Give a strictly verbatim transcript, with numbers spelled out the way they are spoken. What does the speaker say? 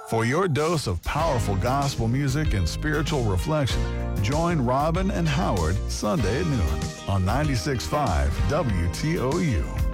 For your dose of powerful gospel music and spiritual reflection, join Robin and Howard Sunday at noon on ninety-six point five W T O U.